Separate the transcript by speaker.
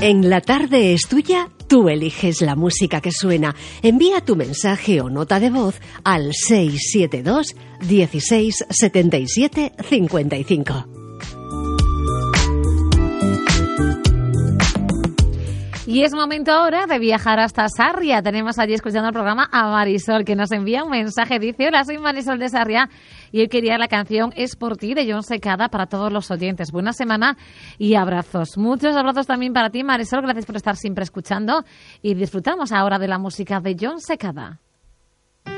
Speaker 1: En la tarde es tuya, tú eliges la música que suena. Envía tu mensaje o nota de voz al 672 16 77 55.
Speaker 2: Y es momento ahora de viajar hasta Sarria. Tenemos allí escuchando el programa a Marisol, que nos envía un mensaje. Dice: hola, soy Marisol de Sarria y hoy quería la canción Es por ti de Jon Secada para todos los oyentes. Buena semana y abrazos. Muchos abrazos también para ti, Marisol. Gracias por estar siempre escuchando y disfrutamos ahora de la música de Jon Secada.